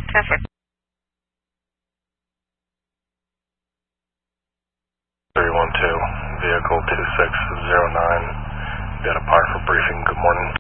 Traffic. 312, vehicle 2609, got a par for briefing. Good morning.